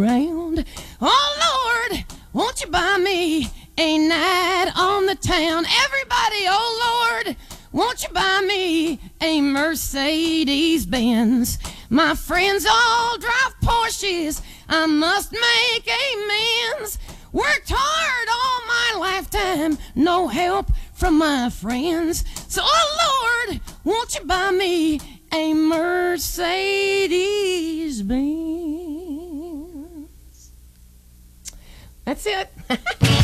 Round. Oh Lord, won't you buy me a night on the town? Everybody, oh Lord, won't you buy me a Mercedes Benz? My friends all drive Porsches, I must make amends. Worked hard all my lifetime, no help from my friends. So, oh Lord, won't you buy me a Mercedes Benz? That's it.